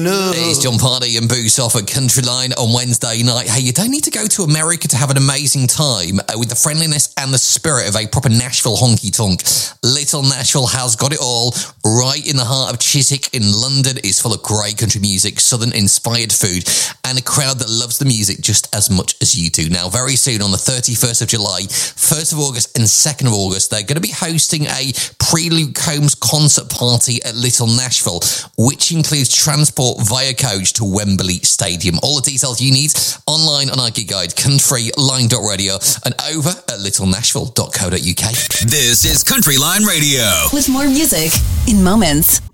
know. It's John Party and Boots off at Countryline on Wednesday night. Hey, you don't need to go to America to have an amazing time with the friendliness and the spirit of a proper Nashville honky-tonk. Little Nashville has got it all. Right in the heart of Chiswick in London is full of great country music, southern-inspired food, and a crowd that loves the music just as much as you do. Now, very soon on the 31st of July, 1st of August and 2nd of August, they're going to be hosting a pre-Luke Combs concert party at Little Nashville, which includes transport via coach to Wembley Stadium. All the details you need online on our gig guide, countryline.radio, and over at littlenashville.co.uk. This is Countryline Radio. With more music in moments.